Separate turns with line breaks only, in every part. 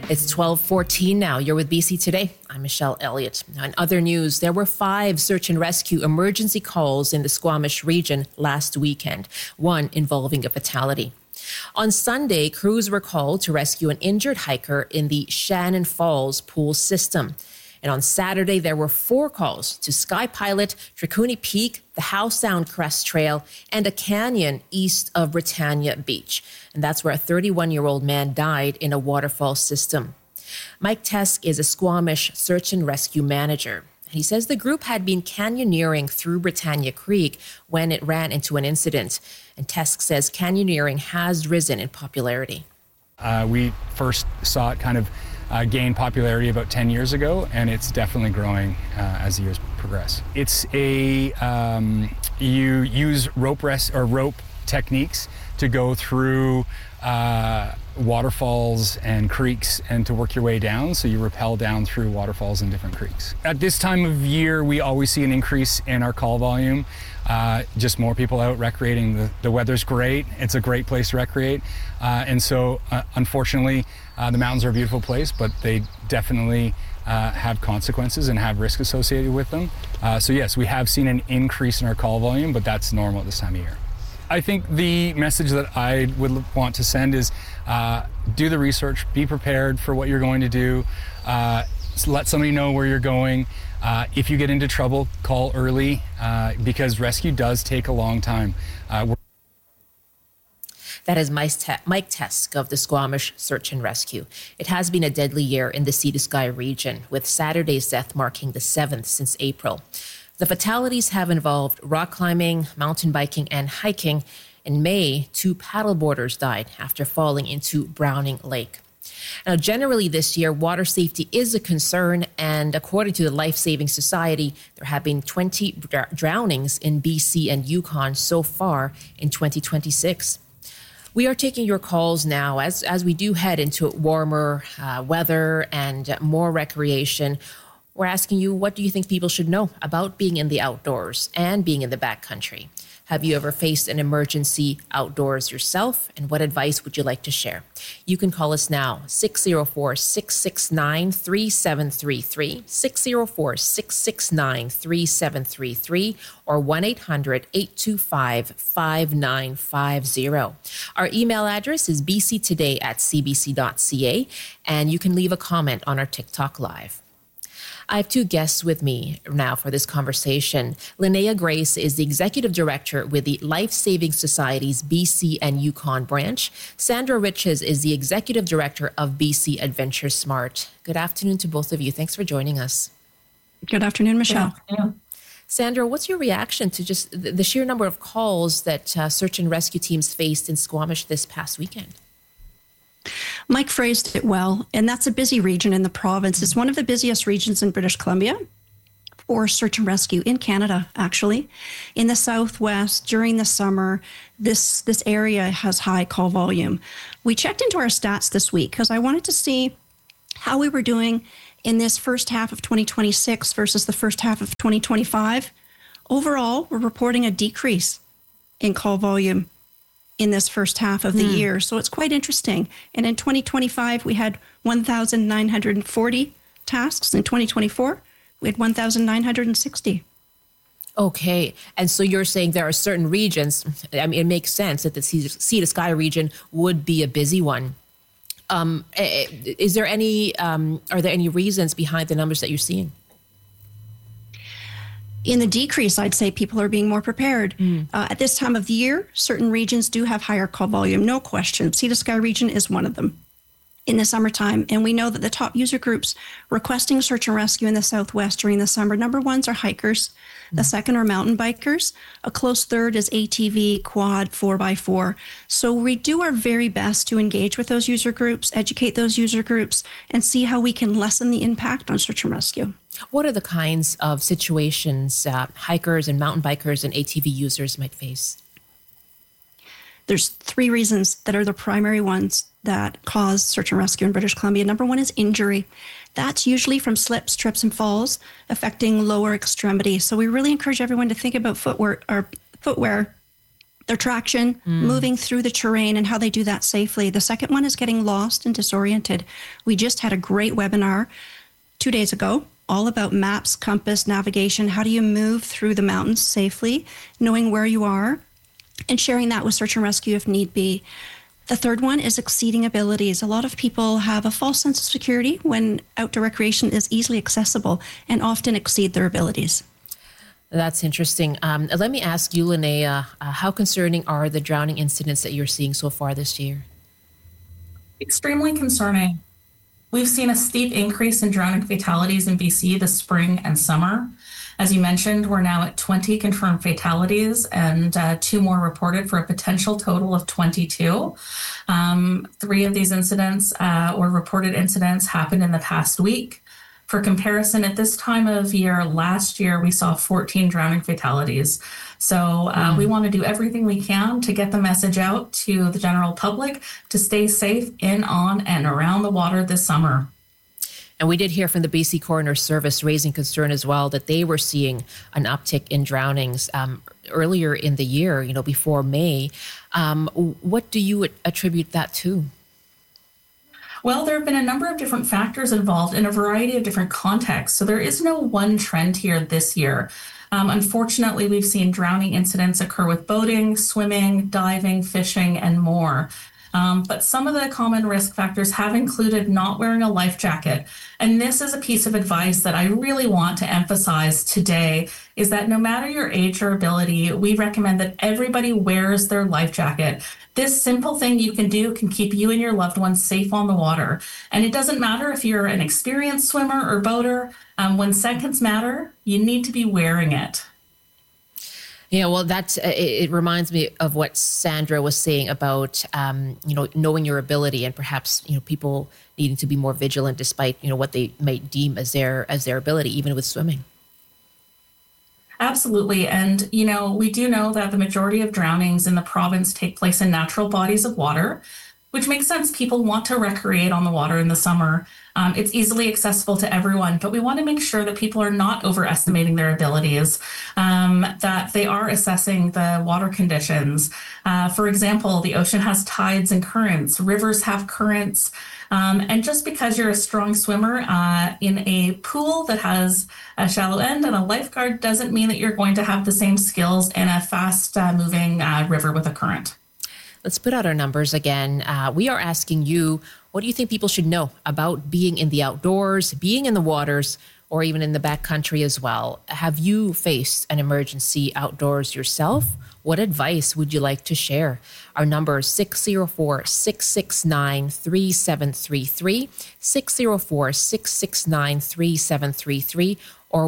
It's 12:14 now. You're with BC Today. I'm Michelle Elliott. Now, in other news, there were 5 search and rescue emergency calls in the Squamish region last weekend, one involving a fatality. On Sunday, crews were called to rescue an injured hiker in the Shannon Falls pool system. And on Saturday, there were 4 calls to Sky Pilot, Tricuni Peak, the Howe Sound Crest Trail, and a canyon east of Britannia Beach. And that's where a 31-year-old man died in a waterfall system. Mike Tesk is a Squamish search and rescue manager. He says the group had been canyoneering through Britannia Creek when it ran into an incident. And Tesk says canyoneering has risen in popularity.
We first saw it kind of gain popularity about 10 years ago, and it's definitely growing as the years progress. It's you use rope techniques to go through waterfalls and creeks and to work your way down, so you rappel down through waterfalls and different creeks. At this time of year, we always see an increase in our call volume. Just more people out recreating. The weather's great. It's a great place to recreate. And so, unfortunately, the mountains are a beautiful place, but they definitely have consequences and have risk associated with them. So yes, we have seen an increase in our call volume, but that's normal at this time of year. I think the message that I would want to send is do the research, be prepared for what you're going to do, let somebody know where you're going. If you get into trouble, call early because rescue does take a long time.
That is Mike Tesk of the Squamish Search and Rescue. It has been a deadly year in the Sea to Sky region, with Saturday's death marking the 7th since April. The fatalities have involved rock climbing, mountain biking, and hiking. In May, 2 paddleboarders died after falling into Browning Lake. Now, generally this year, water safety is a concern, and according to the Life Saving Society, there have been 20 drownings in BC and Yukon so far in 2026. We are taking your calls now as we do head into warmer weather and more recreation. We're asking you, what do you think people should know about being in the outdoors and being in the backcountry? Have you ever faced an emergency outdoors yourself? And what advice would you like to share? You can call us now, 604-669-3733, 604-669-3733, or 1-800-825-5950. Our email address is bctoday@cbc.ca, and you can leave a comment on our TikTok Live. I have 2 guests with me now for this conversation. Linnea Grace is the Executive Director with the Life Saving Society's BC and Yukon branch. Sandra Riches is the Executive Director of BC Adventure Smart. Good afternoon to both of you. Thanks for joining us.
Good afternoon, Michelle.
Yeah. Sandra, what's your reaction to just the sheer number of calls that search and rescue teams faced in Squamish this past weekend?
Mike phrased it well, and that's a busy region in the province. It's one of the busiest regions in British Columbia for search and rescue in Canada, actually. In the southwest, during the summer, this area has high call volume. We checked into our stats this week because I wanted to see how we were doing in this first half of 2026 versus the first half of 2025. Overall, we're reporting a decrease in call volume in this first half of the year. So it's quite interesting. And in 2025, we had 1,940 tasks. In 2024, we had 1,960.
Okay. And so you're saying there are certain regions, I mean, it makes sense that the Sea to Sky region would be a busy one. Is there any, are there any reasons behind the numbers that you're seeing?
In the decrease, I'd say people are being more prepared. At this time of the year, certain regions do have higher call volume, no question. Sea to Sky region is one of them in the summertime. And we know that the top user groups requesting search and rescue in the Southwest during the summer, number 1s are hikers. The second are mountain bikers. A close third is ATV, quad, 4x4. So we do our very best to engage with those user groups, educate those user groups, and see how we can lessen the impact on search and rescue.
What are the kinds of situations hikers and mountain bikers and ATV users might face?
There's 3 reasons that are the primary ones that cause search and rescue in British Columbia. Number 1 is injury. That's usually from slips, trips, and falls, affecting lower extremities. So we really encourage everyone to think about footwear their traction, moving through the terrain, and how they do that safely. The second one is getting lost and disoriented. We just had a great webinar 2 days ago, all about maps, compass, navigation. How do you move through the mountains safely, knowing where you are, and sharing that with search and rescue if need be. The third one is exceeding abilities. A lot of people have a false sense of security when outdoor recreation is easily accessible and often exceed their abilities.
That's interesting. Let me ask you, Linnea, how concerning are the drowning incidents that you're seeing so far this year?
Extremely concerning. We've seen a steep increase in drowning fatalities in BC this spring and summer. As you mentioned, we're now at 20 confirmed fatalities and 2 more reported for a potential total of 22. 3 of these incidents or reported incidents happened in the past week. For comparison, at this time of year last year, we saw 14 drowning fatalities. So we want to do everything we can to get the message out to the general public to stay safe in, on, and around the water this summer.
And we did hear from the BC Coroner Service raising concern as well that they were seeing an uptick in drownings earlier in the year, before May. What do you attribute that to?
Well, there have been a number of different factors involved in a variety of different contexts. So there is no one trend here this year. Unfortunately, we've seen drowning incidents occur with boating, swimming, diving, fishing, and more. But some of the common risk factors have included not wearing a life jacket. And this is a piece of advice that I really want to emphasize today, is that no matter your age or ability, we recommend that everybody wears their life jacket. This simple thing you can do can keep you and your loved ones safe on the water. And it doesn't matter if you're an experienced swimmer or boater. When seconds matter, you need to be wearing it.
Yeah, well, it reminds me of what Sandra was saying about, knowing your ability and perhaps, people needing to be more vigilant despite, what they might deem as their ability, even with swimming.
Absolutely. And, we do know that the majority of drownings in the province take place in natural bodies of water, which makes sense. People want to recreate on the water in the summer. It's easily accessible to everyone, but we want to make sure that people are not overestimating their abilities, that they are assessing the water conditions. For example, the ocean has tides and currents, rivers have currents. And just because you're a strong swimmer in a pool that has a shallow end and a lifeguard doesn't mean that you're going to have the same skills in a fast moving river with a current.
Let's put out our numbers again. We are asking you, what do you think people should know about being in the outdoors, being in the waters, or even in the backcountry as well? Have you faced an emergency outdoors yourself? What advice would you like to share? Our number is 604-669-3733, 604-669-3733, or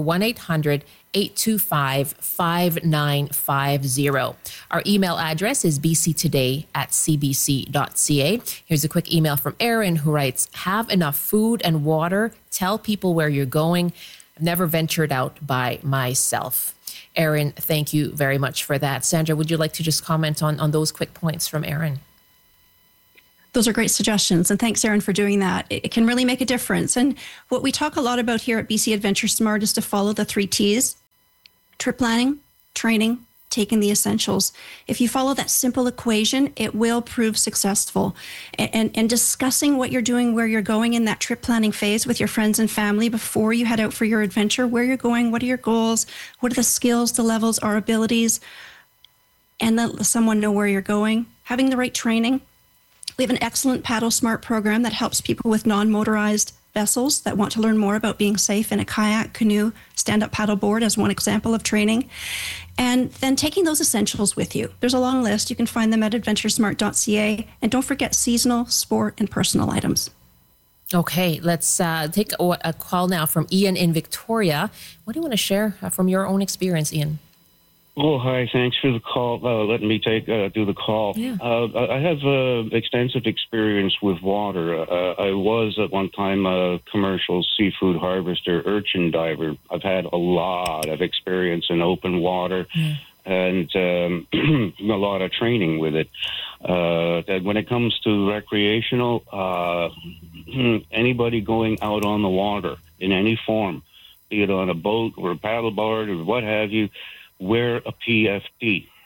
1-800-825-5950. Our email address is bctoday@cbc.ca. Here's a quick email from Aaron who writes, have enough food and water. Tell people where you're going. I've never ventured out by myself. Aaron, thank you very much for that. Sandra, would you like to just comment on those quick points from Aaron?
Those are great suggestions. And thanks, Aaron, for doing that. It can really make a difference. And what we talk a lot about here at BC Adventure Smart is to follow the 3 T's: trip planning, training, taking the essentials. If you follow that simple equation, it will prove successful. And discussing what you're doing, where you're going in that trip planning phase with your friends and family before you head out for your adventure, where you're going, what are your goals, what are the skills, the levels, our abilities, and let someone know where you're going. Having the right training. We have an excellent Paddle Smart program that helps people with non-motorized vessels that want to learn more about being safe in a kayak, canoe, stand-up paddleboard as one example of training. And then taking those essentials with you. There's a long list. You can find them at adventuresmart.ca. And don't forget seasonal, sport, and personal items.
Okay, let's take a call now from Ian in Victoria. What do you want to share from your own experience, Ian?
Oh, hi. Thanks for the call. Letting me do the call.
Yeah.
I have extensive experience with water. I was at one time a commercial seafood harvester, urchin diver. I've had a lot of experience in open water and a lot of training with it. That when it comes to recreational, anybody going out on the water in any form, be it on a boat or a paddleboard or what have you, wear a PFD.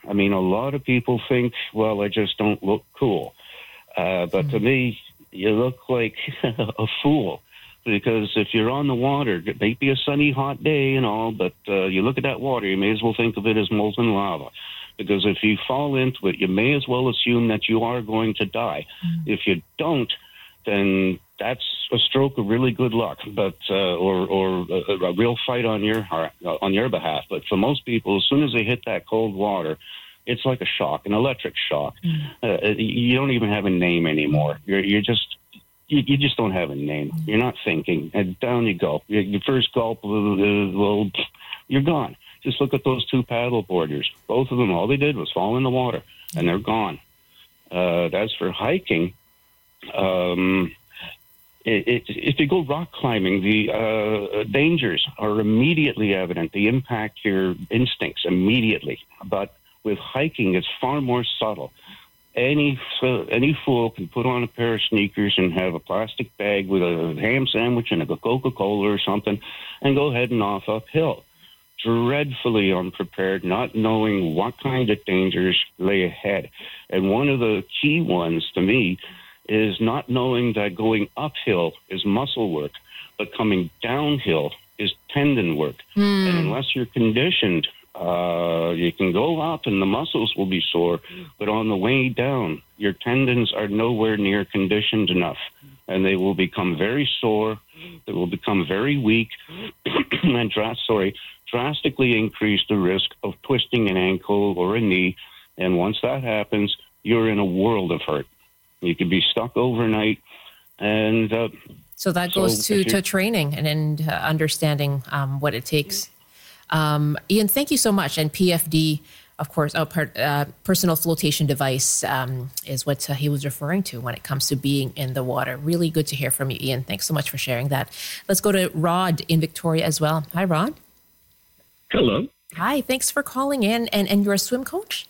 I mean, a lot of people think, well, I just don't look cool. But to me, you look like a fool. Because if you're on the water, it may be a sunny, hot day and all, but you look at that water, you may as well think of it as molten lava. Because if you fall into it, you may as well assume that you are going to die. If you don't, then that's a stroke of really good luck, but or a real fight on your behalf. But for most people, as soon as they hit that cold water, it's like a shock, an electric shock. You don't even have a name anymore. You just don't have a name. You're not thinking, and down you go. Your first gulp, well, you're gone. Just look at those two paddle boarders. Both of them, all they did was fall in the water, and they're gone. As for hiking, if you go rock climbing, the dangers are immediately evident. They impact your instincts immediately. But with hiking, it's far more subtle. Any fool can put on a pair of sneakers and have a plastic bag with a ham sandwich and a Coca-Cola or something and go heading off uphill. Dreadfully unprepared, not knowing what kind of dangers lay ahead. And one of the key ones to me is not knowing that going uphill is muscle work, but coming downhill is tendon work. And unless you're conditioned, you can go up and the muscles will be sore, but on the way down, your tendons are nowhere near conditioned enough, and they will become very sore, they will become very weak, and drastically increase the risk of twisting an ankle or a knee. And once that happens, you're in a world of hurt. You could be stuck overnight. And
so that goes to training and understanding what it takes. Ian, thank you so much. And PFD, of course, personal flotation device is what he was referring to when it comes to being in the water. Really good to hear from you, Ian. Thanks so much for sharing that. Let's go to Rod in Victoria as well. Hi, Rod.
Hello.
Hi, thanks for calling in. And you're a swim coach?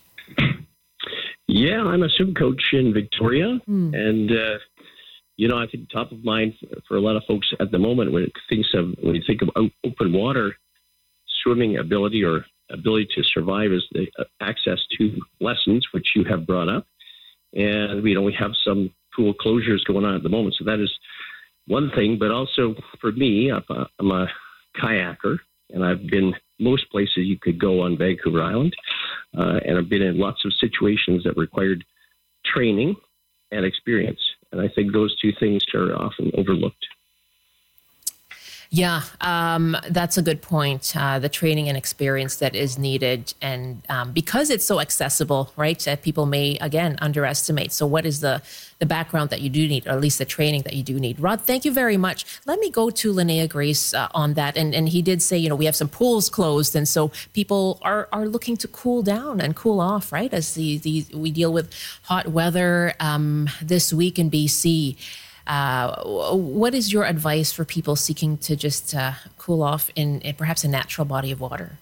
Yeah, I'm a swim coach in Victoria. And, I think top of mind for a lot of folks at the moment when you think of open water, swimming ability or ability to survive is the access to lessons, which you have brought up. And, we have some pool closures going on at the moment. So that is one thing. But also for me, I'm a kayaker, and I've been most places you could go on Vancouver Island. And I've been in lots of situations that required training and experience. And I think those two things are often overlooked.
Yeah, that's a good point. The training and experience that is needed. And because it's so accessible, right, that people may, again, underestimate. So what is the background that you do need, or at least the training that you do need? Rod, thank you very much. Let me go to Linnea Grace on that. And he did say, we have some pools closed. And so people are looking to cool down and cool off, right, as we deal with hot weather this week in BC. What is your advice for people seeking to just cool off in perhaps a natural body of water?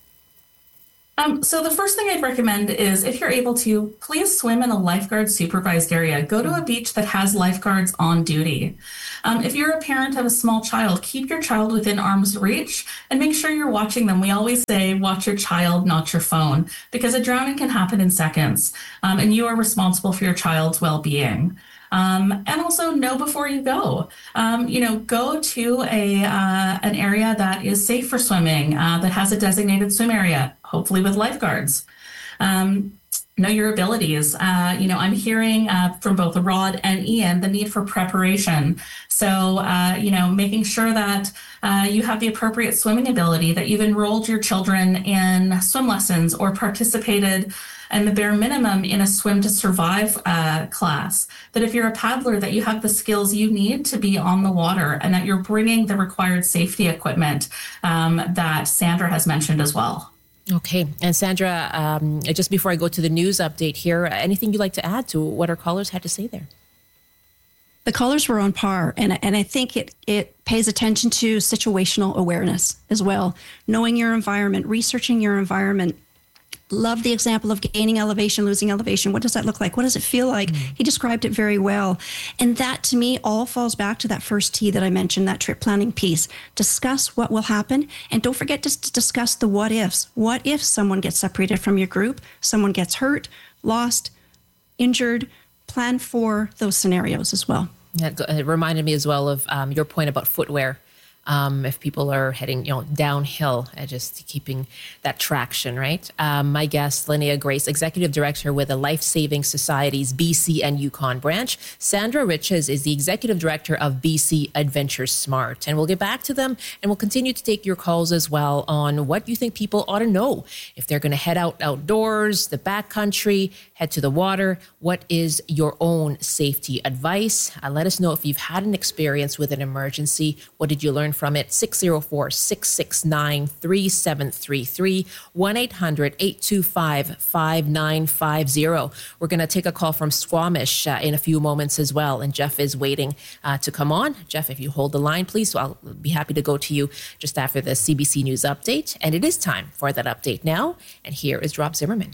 So the first thing I'd recommend is, if you're able to, please swim in a lifeguard supervised area. Go to a beach that has lifeguards on duty. If you're a parent of a small child, keep your child within arm's reach and make sure you're watching them. We always say, watch your child, not your phone, because a drowning can happen in seconds, and you are responsible for your child's well-being. And also know before you go. Go to an area that is safe for swimming, that has a designated swim area, hopefully with lifeguards. Know your abilities. I'm hearing from both Rod and Ian the need for preparation. So, making sure that you have the appropriate swimming ability, that you've enrolled your children in swim lessons or participated and the bare minimum in a swim to survive class, that if you're a paddler, that you have the skills you need to be on the water, and that you're bringing the required safety equipment that Sandra has mentioned as well.
Okay. And Sandra, just before I go to the news update here, anything you'd like to add to what our callers had to say there?
The callers were on par, and I think it pays attention to situational awareness as well, knowing your environment, researching your environment. Love the example of gaining elevation, losing elevation. What does that look like? What does it feel like? He described it very well. And that, to me, all falls back to that first T that I mentioned, that trip planning piece. Discuss what will happen. And don't forget to discuss the what ifs. What if someone gets separated from your group, someone gets hurt, lost, injured? Plan for those scenarios as well.
It reminded me as well of your point about footwear. If people are heading, downhill, just keeping that traction, right? My guest, Linnea Grace, Executive Director with the Life Saving Society's BC and Yukon branch. Sandra Riches is the Executive Director of BC Adventure Smart. And we'll get back to them, and we'll continue to take your calls as well on what you think people ought to know if they're going to head outdoors, the backcountry, head to the water. What is your own safety advice? Let us know if you've had an experience with an emergency. What did you learn from it? 604-669-3733, 1-800-825-5950. We're going to take a call from Squamish in a few moments as well, and Jeff is waiting to come on. Jeff, if you hold the line, please, so I'll be happy to go to you just after the CBC News update. And it is time for that update now, and here is Rob Zimmerman.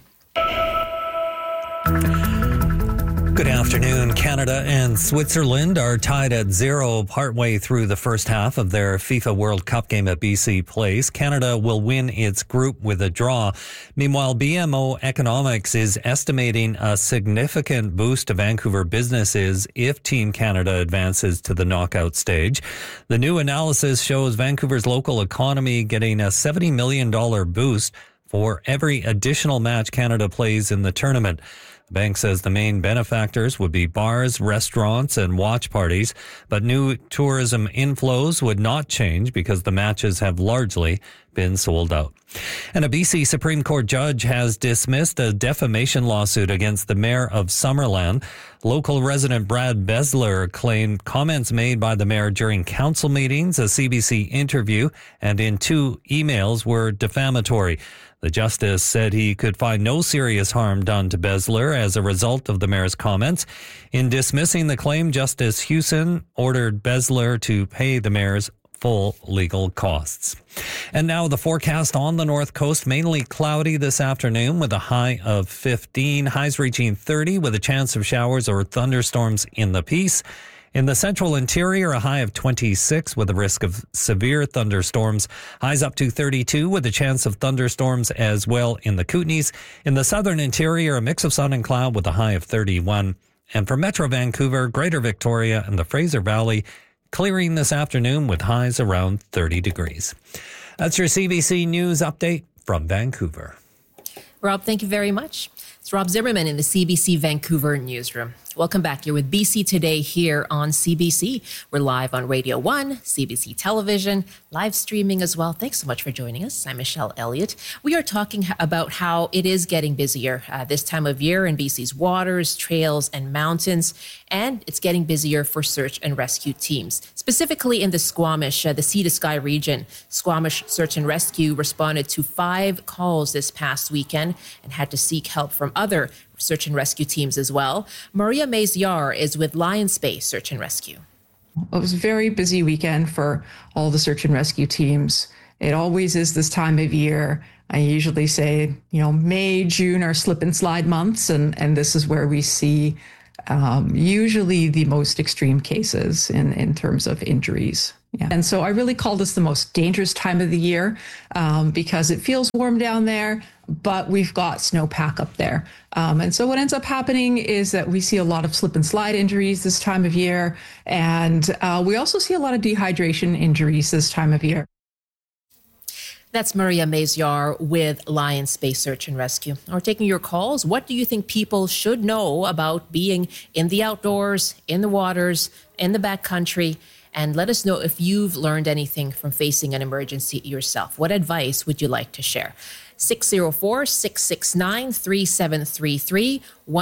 Good afternoon. Canada and Switzerland are tied at 0 partway through the first half of their FIFA World Cup game at BC Place. Canada will win its group with a draw. Meanwhile, BMO Economics is estimating a significant boost to Vancouver businesses if Team Canada advances to the knockout stage. The new analysis shows Vancouver's local economy getting a $70 million boost for every additional match Canada plays in the tournament. The bank says the main benefactors would be bars, restaurants, and watch parties, but new tourism inflows would not change because the matches have largely been sold out. And a BC Supreme Court judge has dismissed a defamation lawsuit against the mayor of Summerland. Local resident Brad Besler claimed comments made by the mayor during council meetings, a CBC interview, and in 2 emails were defamatory. The justice said he could find no serious harm done to Besler as a result of the mayor's comments. In dismissing the claim, Justice Hewson ordered Besler to pay the mayor's full legal costs. And now the forecast on the North Coast, mainly cloudy this afternoon with a high of 15, highs reaching 30 with a chance of showers or thunderstorms in the Peace. In the central interior, a high of 26 with a risk of severe thunderstorms. Highs up to 32 with a chance of thunderstorms as well in the Kootenays. In the southern interior, a mix of sun and cloud with a high of 31. And for Metro Vancouver, Greater Victoria, and the Fraser Valley, clearing this afternoon with highs around 30 degrees. That's your CBC News update from Vancouver.
Rob, thank you very much. It's Rob Zimmerman in the CBC Vancouver newsroom. Welcome back. You're with BC Today here on CBC. We're live on Radio 1, CBC Television, live streaming as well. Thanks so much for joining us. I'm Michelle Elliott. We are talking about how it is getting busier this time of year in BC's waters, trails, and mountains, and it's getting busier for search and rescue teams. Specifically in the Squamish, the Sea to Sky region, Squamish Search and Rescue responded to 5 calls this past weekend and had to seek help from other search and rescue teams as well. Maria Maziar is with Lions Bay Search and Rescue.
It was a very busy weekend for all the search and rescue teams. It always is this time of year. I usually say, May, June are slip and slide months, and this is where we see usually the most extreme cases in terms of injuries. Yeah. And so I really call this the most dangerous time of the year because it feels warm down there, but we've got snowpack up there. And so what ends up happening is that we see a lot of slip and slide injuries this time of year. And we also see a lot of dehydration injuries this time of year.
That's Maria Maziar with Lions Bay Search and Rescue. We're taking your calls. What do you think people should know about being in the outdoors, in the waters, in the backcountry? And let us know if you've learned anything from facing an emergency yourself. What advice would you like to share? 604-669-3733,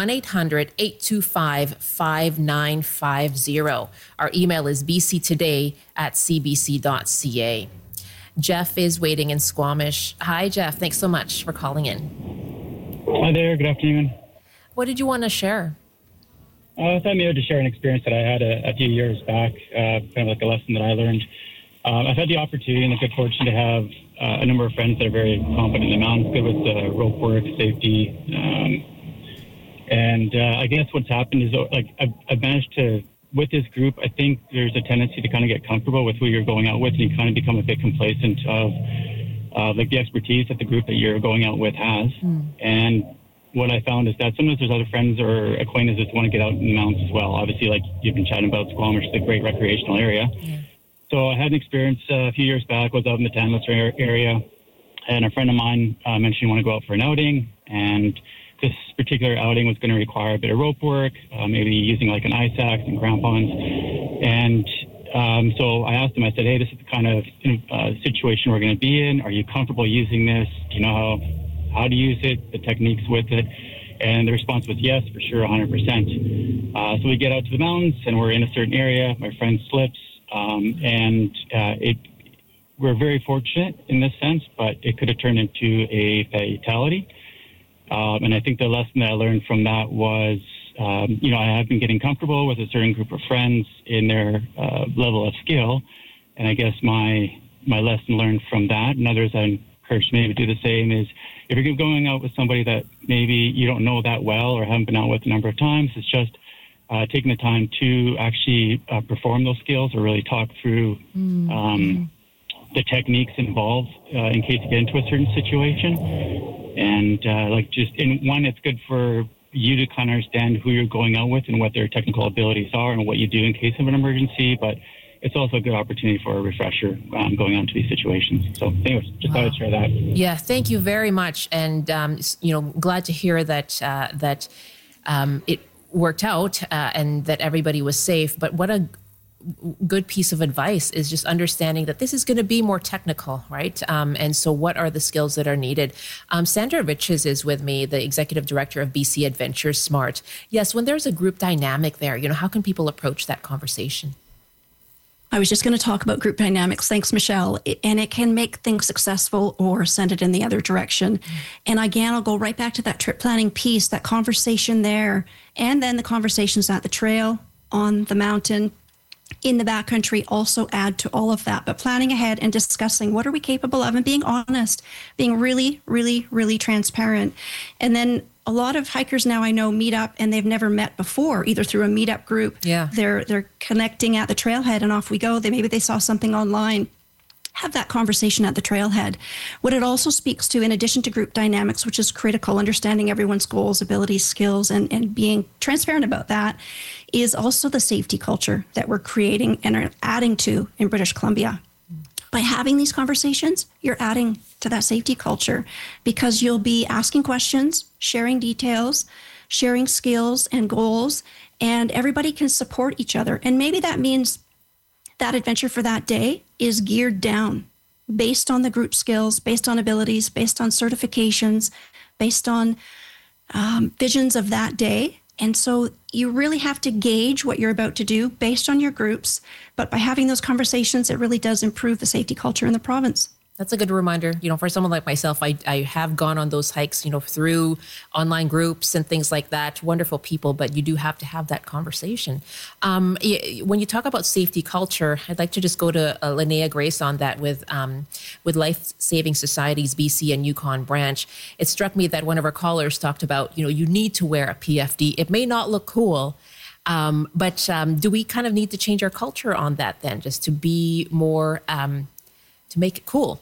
1-800-825-5950. Our email is bctoday@cbc.ca. Jeff is waiting in Squamish. Hi, Jeff. Thanks so much for calling in.
Hi there. Good afternoon.
What did you want to share?
I thought maybe to share an experience that I had a few years back, kind of like a lesson that I learned. I've had the opportunity and the good fortune to have a number of friends that are very competent in the mountains, good with rope work, safety. I guess what's happened is I've managed to, with this group, I think there's a tendency to kind of get comfortable with who you're going out with, and you kind of become a bit complacent of the expertise that the group that you're going out with has. And what I found is that sometimes there's other friends or acquaintances that want to get out in the mountains as well. Obviously, like you've been chatting about, Squamish is a great recreational area. Yeah. So I had an experience a few years back. I was out in the Tanlis area, and a friend of mine mentioned he wanted to go out for an outing, and this particular outing was going to require a bit of rope work, maybe using like an ice axe and crampons. And so I asked him, I said, hey, this is the kind of situation we're going to be in. Are you comfortable using this? Do you know how to use it, the techniques with it? And the response was yes, for sure, 100%. So we get out to the mountains, and we're in a certain area. My friend slips, we're very fortunate in this sense, but it could have turned into a fatality. And I think the lesson that I learned from that was, I have been getting comfortable with a certain group of friends in their level of skill. And I guess my lesson learned from that, and others I encourage maybe to do the same, is if you're going out with somebody that maybe you don't know that well or haven't been out with a number of times, it's just taking the time to actually perform those skills or really talk through the techniques involved in case you get into a certain situation. And it's good for you to kind of understand who you're going out with and what their technical abilities are and what you do in case of an emergency. But it's also a good opportunity for a refresher going on to these situations. So anyways, just thought I'd share that.
Yeah, thank you very much. And, glad to hear that it worked out and that everybody was safe. But what a good piece of advice is just understanding that this is going to be more technical, right? And so what are the skills that are needed? Sandra Riches is with me, the executive director of BC Adventures Smart. Yes, when there's a group dynamic there, how can people approach that conversation?
I was just going to talk about group dynamics. Thanks, Michelle. And it can make things successful or send it in the other direction. And again, I'll go right back to that trip planning piece, that conversation there, and then the conversations at the trail, on the mountain, in the backcountry also add to all of that. But planning ahead and discussing what are we capable of and being honest, being really, really, really transparent. And then a lot of hikers now I know meet up and they've never met before, either through a meetup group. Yeah. They're connecting at the trailhead and off we go. Maybe they saw something online. Have that conversation at the trailhead. What it also speaks to, in addition to group dynamics, which is critical, understanding everyone's goals, abilities, skills, and being transparent about that, is also the safety culture that we're creating and are adding to in British Columbia. By having these conversations, you're adding to that safety culture because you'll be asking questions, sharing details, sharing skills and goals, and everybody can support each other. And maybe that means that adventure for that day is geared down based on the group skills, based on abilities, based on certifications, based on visions of that day. And so you really have to gauge what you're about to do based on your groups. But by having those conversations, it really does improve the safety culture in the province.
That's a good reminder. For someone like myself, I have gone on those hikes, through online groups and things like that. Wonderful people, but you do have to have that conversation. When you talk about safety culture, I'd like to just go to Linnea Grace on that with Life Saving Society's BC and Yukon branch. It struck me that one of our callers talked about, you need to wear a PFD. It may not look cool, but do we kind of need to change our culture on that then, just to be more... to make it cool,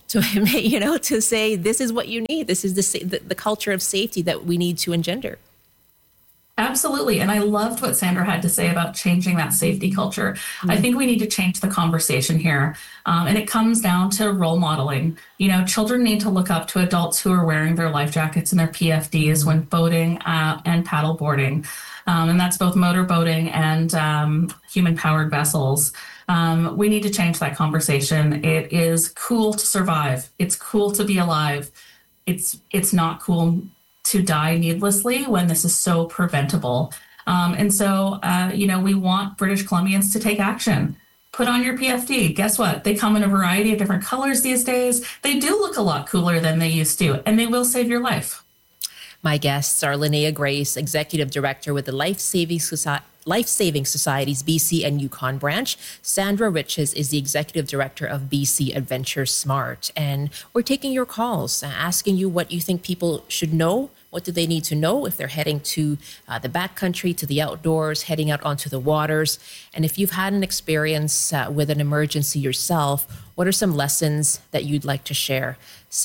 to say this is what you need. This is the culture of safety that we need to engender.
Absolutely. And I loved what Sandra had to say about changing that safety culture. Mm-hmm. I think we need to change the conversation here. And it comes down to role modeling. Children need to look up to adults who are wearing their life jackets and their PFDs when boating and paddle boarding. And that's both motor boating and human-powered vessels. We need to change that conversation. It is cool to survive. It's cool to be alive. It's not cool to die needlessly when this is so preventable. And so, we want British Columbians to take action. Put on your PFD. Guess what? They come in a variety of different colors these days. They do look a lot cooler than they used to, and they will save your life.
My guests are Linnea Grace, Executive Director with the Life Saving Life Saving Society's BC and Yukon branch. Sandra Riches is the executive director of BC Adventure Smart. And we're taking your calls, asking you what you think people should know. What do they need to know if they're heading to the backcountry, to the outdoors, heading out onto the waters? And if you've had an experience with an emergency yourself, what are some lessons that you'd like to share?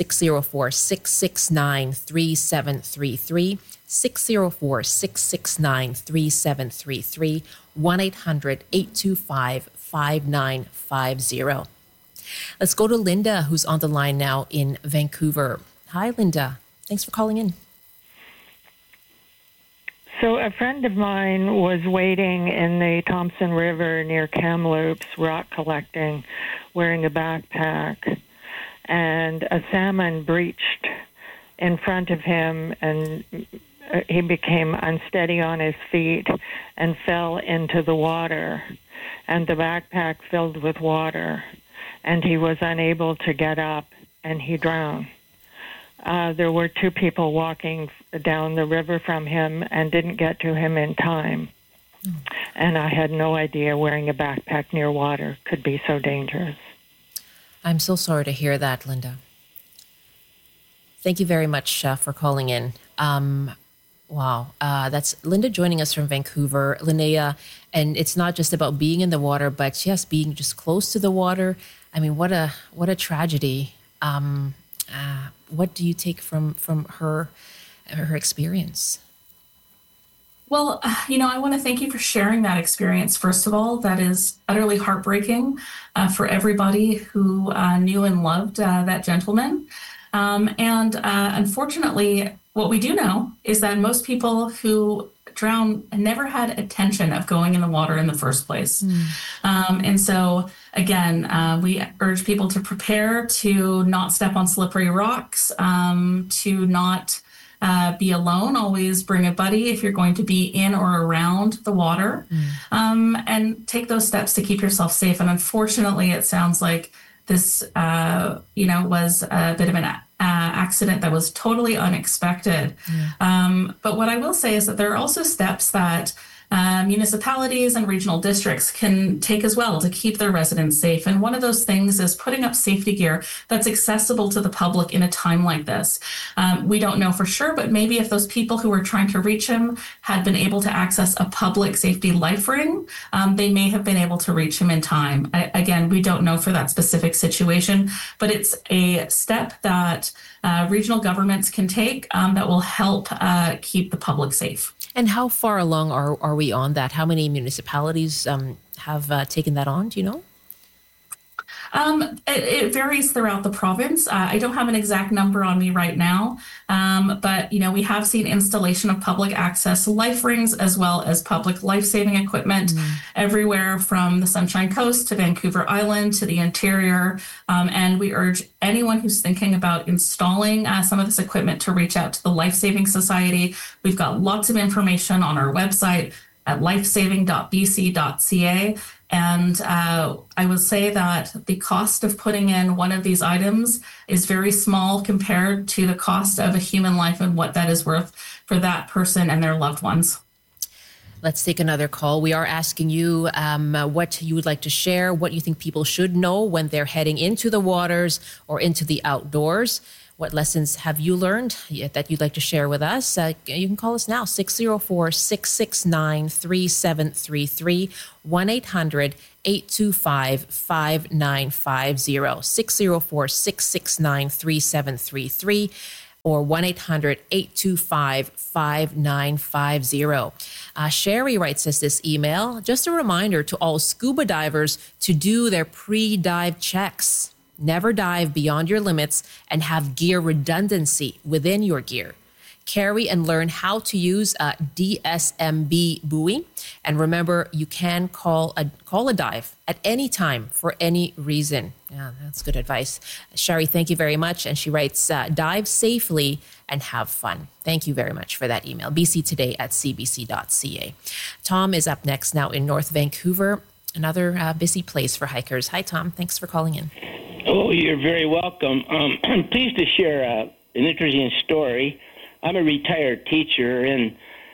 604-669-3733, 604-669-3733, 1-800-825-5950. Let's go to Linda, who's on the line now in Vancouver. Hi, Linda. Thanks for calling in.
So a friend of mine was wading in the Thompson River near Kamloops, rock collecting, wearing a backpack, and a salmon breached in front of him, and he became unsteady on his feet and fell into the water, and the backpack filled with water, and he was unable to get up, and he drowned. There were two people walking down the river from him and didn't get to him in time. And I had no idea wearing a backpack near water could be so dangerous.
I'm so sorry to hear that, Linda. Thank you very much for calling in. Wow. That's Linda joining us from Vancouver. Linnea, and it's not just about being in the water, but yes, being just close to the water. I mean, what a tragedy. What do you take from her experience?
Well, I want to thank you for sharing that experience. First of all, that is utterly heartbreaking for everybody who knew and loved that gentleman. And unfortunately, what we do know is that most people who drown never had intention of going in the water in the first place. And so, again, we urge people to prepare to not step on slippery rocks, to not be alone. Always bring a buddy if you're going to be in or around the water, and take those steps to keep yourself safe. And unfortunately, it sounds like this, was a bit of an accident that was totally unexpected. But what I will say is that there are also steps that municipalities and regional districts can take as well to keep their residents safe. And one of those things is putting up safety gear that's accessible to the public in a time like this. We don't know for sure, but maybe if those people who were trying to reach him had been able to access a public safety life ring, they may have been able to reach him in time. Again, we don't know for that specific situation, but it's a step that regional governments can take that will help keep the public safe.
And how far along are we on that? How many municipalities have taken that on? Do you know?
It varies throughout the province. I don't have an exact number on me right now, but we have seen installation of public access life rings as well as public life-saving equipment everywhere from the Sunshine Coast to Vancouver Island to the interior. And we urge anyone who's thinking about installing some of this equipment to reach out to the Life Saving Society. We've got lots of information on our website at lifesaving.bc.ca. And I would say that the cost of putting in one of these items is very small compared to the cost of a human life and what that is worth for that person and their loved ones.
Let's take another call. We are asking you what you would like to share, what you think people should know when they're heading into the waters or into the outdoors. What lessons have you learned that you'd like to share with us? You can call us now, 604-669-3733, 1-800-825-5950, 604-669-3733, or 1-800-825-5950. Sherry writes us this email. Just a reminder to all scuba divers to do their pre-dive checks. Never dive beyond your limits and have gear redundancy within your gear. Carry and learn how to use a DSMB buoy. And remember, you can call a dive at any time for any reason. Yeah, that's good advice. Sherry, thank you very much. And she writes, dive safely and have fun. Thank you very much for that email. bctoday@cbc.ca. Tom is up next now in North Vancouver, another busy place for hikers. Hi, Tom. Thanks for calling in.
Oh, you're very welcome. I'm pleased to share an interesting story. I'm a retired teacher, and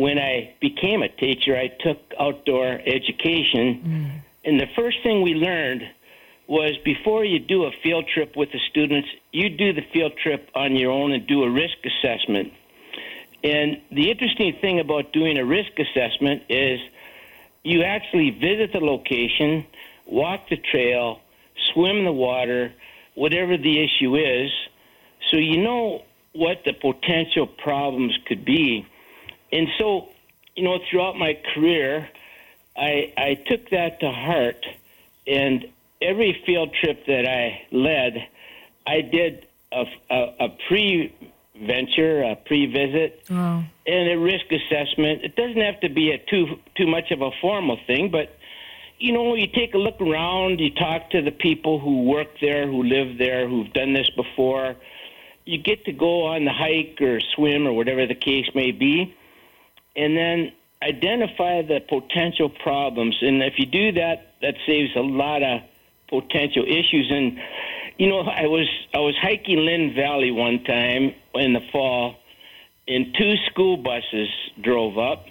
when I became a teacher, I took outdoor education. And the first thing we learned was before you do a field trip with the students, you do the field trip on your own and do a risk assessment. And the interesting thing about doing a risk assessment is you actually visit the location, walk the trail, swim the water, whatever the issue is, so you know what the potential problems could be. And so, throughout my career, I took that to heart, and every field trip that I led, I did a pre-venture, a pre-visit, and a risk assessment. It doesn't have to be too much of a formal thing, but you take a look around, you talk to the people who work there, who live there, who've done this before. You get to go on the hike or swim or whatever the case may be, and then identify the potential problems. And if you do that, that saves a lot of potential issues. And, I was hiking Lynn Valley one time in the fall, and 2 school buses drove up,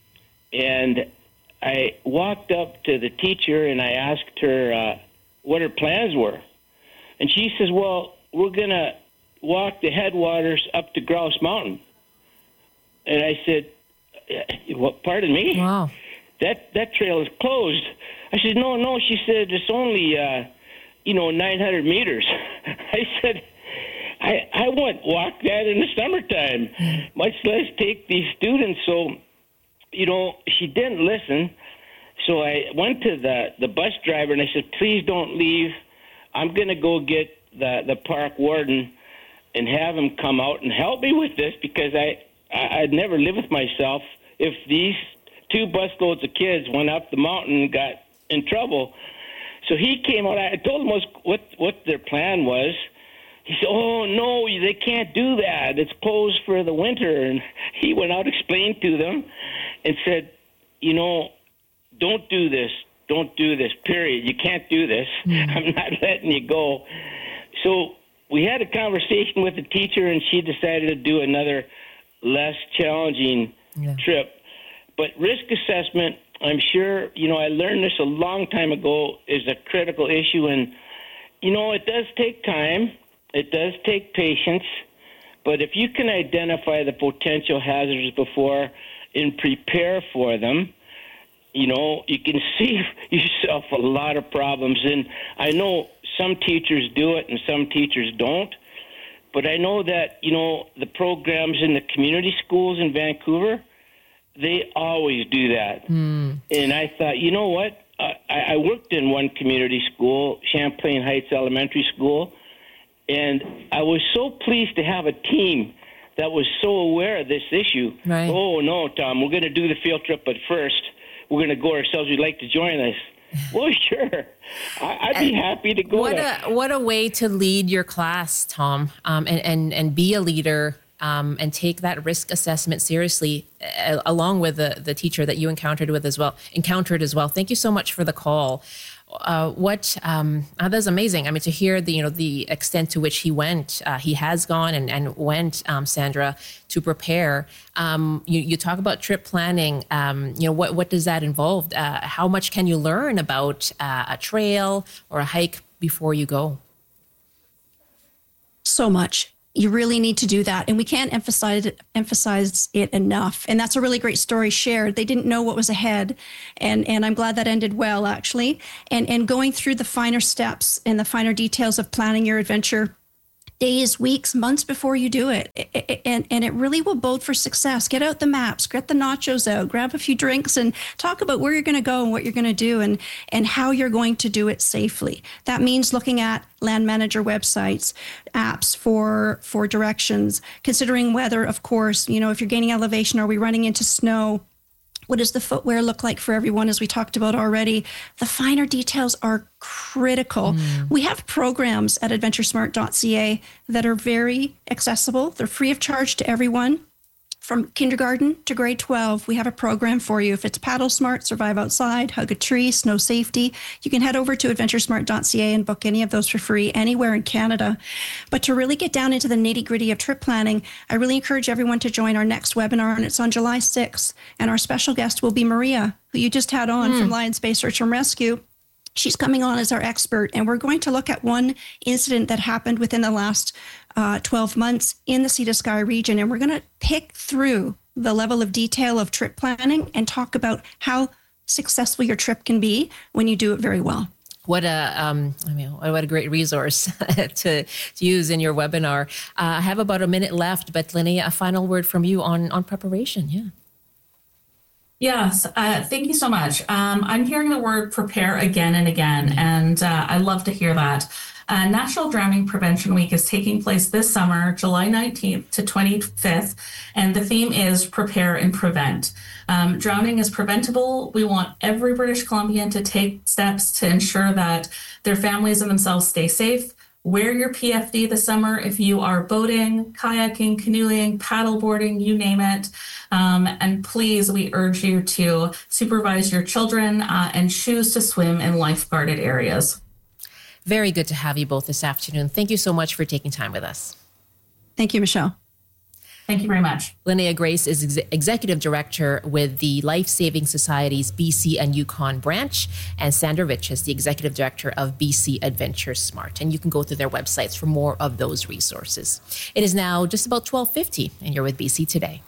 and I walked up to the teacher and I asked her what her plans were. And she says, well, we're going to walk the headwaters up to Grouse Mountain. And I said, what, pardon me?
Wow.
That trail is closed. I said, no. She said, it's only, 900 meters. I said, I won't walk that in the summertime, much less take these students. So, she didn't listen. So I went to the bus driver and I said, please don't leave. I'm going to go get the park warden and have him come out and help me with this, because I'd never live with myself if these 2 busloads of kids went up the mountain and got in trouble. So he came out. I told him what their plan was. He said, oh, no, they can't do that. It's closed for the winter. And he went out, explained to them, and said, don't do this. Don't do this, period. You can't do this. I'm not letting you go. So we had a conversation with the teacher, and she decided to do another less challenging trip. But risk assessment, I'm sure, I learned this a long time ago, is a critical issue. And, it does take time. It does take patience. But if you can identify the potential hazards before and prepare for them, you can save yourself a lot of problems. And I know some teachers do it and some teachers don't. But I know that, the programs in the community schools in Vancouver, they always do that. And I thought, you know what? I worked in one community school, Champlain Heights Elementary School, and I was so pleased to have a team that was so aware of this issue.
Right.
Oh, no, Tom, we're going to do the field trip, but first we're going to go ourselves. We'd like to join us. Well, sure. I'd be happy to go.
What a way to lead your class, Tom, and be a leader and take that risk assessment seriously, along with the teacher that you encountered as well. Thank you so much for the call. That's amazing. I mean, to hear the extent to which he went, he has gone and went, Sandra, to prepare. You talk about trip planning. What does that involve? How much can you learn about a trail or a hike before you go?
So much. You really need to do that. And we can't emphasize it enough. And that's a really great story shared. They didn't know what was ahead. And I'm glad that ended well, actually. And going through the finer steps and the finer details of planning your adventure days, weeks, months before you do it. And it really will bode for success. Get out the maps, get the nachos out, grab a few drinks, and talk about where you're going to go and what you're going to do and how you're going to do it safely. That means looking at land manager websites, apps for directions, considering weather, of course. If you're gaining elevation, are we running into snow? What does the footwear look like for everyone, as we talked about already? The finer details are critical. We have programs at adventuresmart.ca that are very accessible. They're free of charge to everyone. from kindergarten to grade 12, we have a program for you. If it's Paddle Smart, Survive Outside, Hug a Tree, Snow Safety, you can head over to adventuresmart.ca and book any of those for free anywhere in Canada. But to really get down into the nitty-gritty of trip planning, I really encourage everyone to join our next webinar, and it's on July 6th. And our special guest will be Maria, who you just had on from Lions Bay Search and Rescue. She's coming on as our expert, and we're going to look at one incident that happened within the last 12 months in the Sea to Sky region, and we're going to pick through the level of detail of trip planning and talk about how successful your trip can be when you do it very well.
What a great resource to use in your webinar. I have about a minute left, but Linnea, a final word from you on preparation. Yeah.
Yes, thank you so much. I'm hearing the word prepare again and again, and I love to hear that. National Drowning Prevention Week is taking place this summer, July 19th to 25th, and the theme is Prepare and Prevent. Drowning is preventable. We want every British Columbian to take steps to ensure that their families and themselves stay safe. Wear your PFD this summer if you are boating, kayaking, canoeing, paddleboarding, you name it. And please, we urge you to supervise your children and choose to swim in life-guarded areas.
Very good to have you both this afternoon. Thank you so much for taking time with us.
Thank you, Michelle.
Thank you very much.
Linnea Grace is Executive Director with the Life Saving Society's BC and Yukon branch, and Sandra Rich is the Executive Director of BC Adventure Smart. And you can go to their websites for more of those resources. It is now just about 12:50, and you're with BC Today.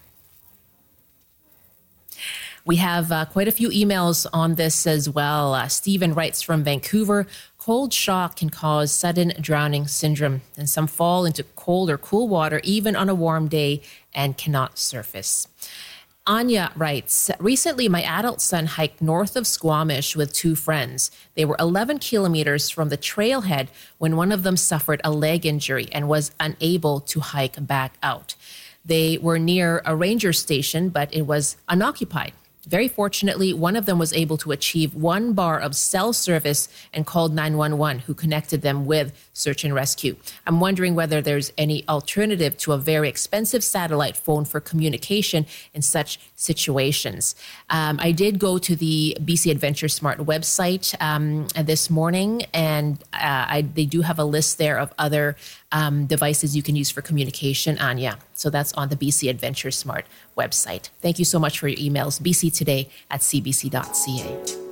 We have quite a few emails on this as well. Stephen writes from Vancouver, cold shock can cause sudden drowning syndrome, and some fall into cold or cool water even on a warm day and cannot surface. Anya writes, recently my adult son hiked north of Squamish with two friends. They were 11 kilometers from the trailhead when one of them suffered a leg injury and was unable to hike back out. They were near a ranger station, but it was unoccupied. Very fortunately, one of them was able to achieve 1 bar of cell service and called 911, who connected them with search and rescue. I'm wondering whether there's any alternative to a very expensive satellite phone for communication in such situations. I did go to the BC Adventure Smart website this morning, and they do have a list there of other devices you can use for communication, Anya. So that's on the BC Adventure Smart website. Thank you so much for your emails, bctoday@cbc.ca.